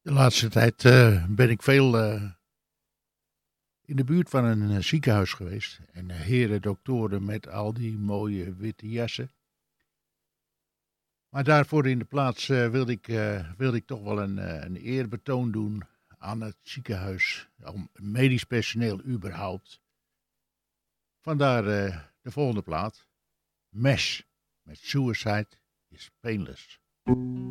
De laatste tijd ben ik veel in de buurt van een ziekenhuis geweest. En heren doktoren met al die mooie witte jassen. Maar daarvoor in de plaats wilde ik toch wel een eerbetoon doen aan het ziekenhuis. Aan medisch personeel überhaupt. Vandaar de volgende plaat. Mesh met Suicide is Painless.